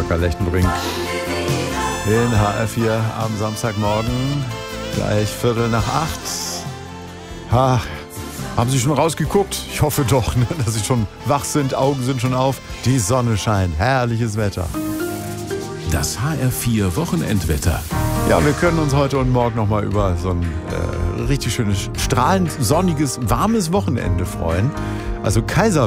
Volker Lechtenbrink. In HR4 am Samstagmorgen, gleich 7:45. Haben Sie schon rausgeguckt? Ich hoffe doch, ne, dass Sie schon wach sind, Augen sind schon auf. Die Sonne scheint, herrliches Wetter. Das HR4 Wochenendwetter. Ja, wir können uns heute und morgen nochmal über so ein richtig schönes, strahlend sonniges, warmes Wochenende freuen. Also